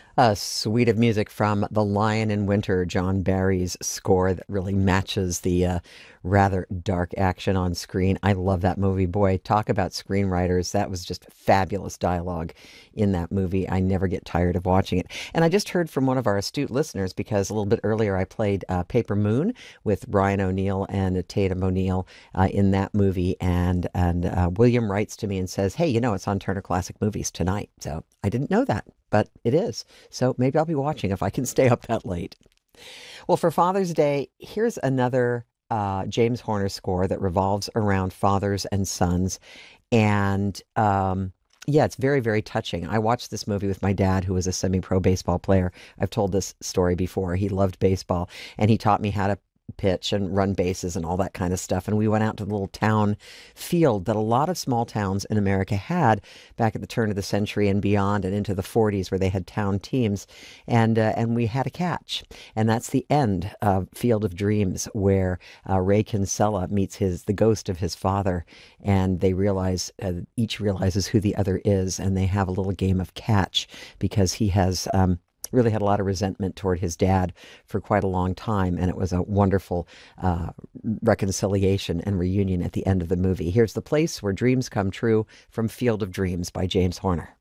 A suite of music from The Lion in Winter, John Barry's score that really matches the rather dark action on screen. I love that movie. Boy, talk about screenwriters. That was just fabulous dialogue in that movie. I never get tired of watching it. And I just heard from one of our astute listeners because a little bit earlier I played Paper Moon with Brian O'Neill and Tatum O'Neill in that movie. And William writes to me and says, "Hey, it's on Turner Classic Movies tonight." So I didn't know that, but it is. So maybe I'll be watching if I can stay up that late. Well, for Father's Day, here's another James Horner score that revolves around fathers and sons. And yeah, it's very, very touching. I watched this movie with my dad, who was a semi-pro baseball player. I've told this story before. He loved baseball, and he taught me how to pitch and run bases and all that kind of stuff. And we went out to the little town field that a lot of small towns in America had back at the turn of the century and beyond and into the 40s, where they had town teams. And we had a catch. And that's the end of Field of Dreams, where Ray Kinsella meets the ghost of his father, and they realize each realizes who the other is, and they have a little game of catch because he has really had a lot of resentment toward his dad for quite a long time. And it was a wonderful reconciliation and reunion at the end of the movie. Here's The Place Where Dreams Come True from Field of Dreams by James Horner.